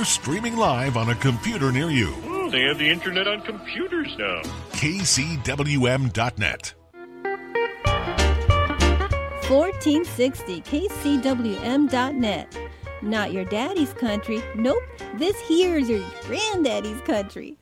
We're streaming live on a computer near you. Oh, they have the internet on computers now. KCWM.net. 1460 KCWM.net. Not your daddy's country. Nope, this here's your granddaddy's country.